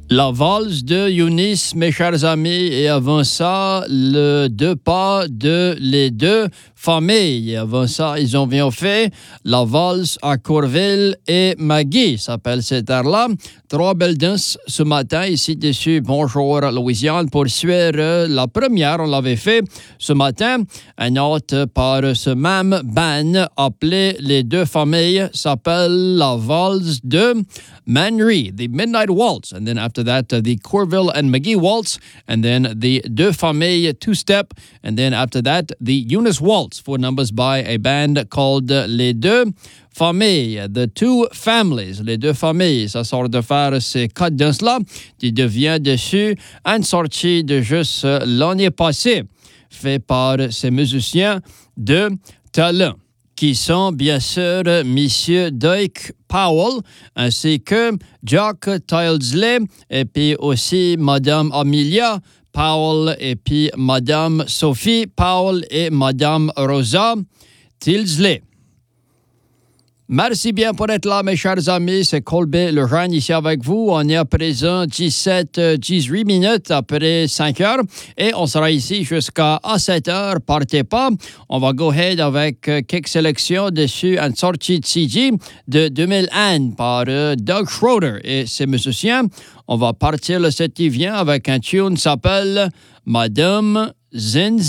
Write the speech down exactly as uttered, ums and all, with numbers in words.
La valse de Younis, mes chers amis, et avant ça, le deux pas de les deux familles. Avant ça, ils ont bien fait la valse à Courville et Maggie, s'appelle cette air-là. Trois belles danses ce matin, ici dessus. Bonjour, Louisiane. Pour suivre la première, on l'avait fait ce matin. Un note par ce même band appelé Les Deux Familles s'appelle la valse de Manry, the Midnight Waltz. And then after that, uh, the Courville and McGee Waltz. And then the Deux Familles two-step. And then after that, the Eunice Waltz. Four numbers by a band called uh, Les Deux Familles, The Two Families, Les Deux Familles. Ça sort de faire ces quatre danses-là qui devient dessus une sortie de juste euh, l'année passée, fait par ces musiciens de talent, qui sont bien sûr Monsieur Dyke Powell, ainsi que Jack Tildesley, et puis aussi Madame Amelia Powell, et puis Madame Sophie Powell et Madame Rosa Tildesley. Merci bien pour être là, mes chers amis. C'est Colby Lejeune ici avec vous. On est à présent dix-sept, dix-huit minutes après cinq heures et on sera ici jusqu'à sept heures. Partez pas. On va go ahead avec quelques sélections dessus une sortie de C D de deux mille un par euh, Doug Schroeder et ses musiciens. On va partir le sept qui vient avec un tune qui s'appelle Madame Zinzi.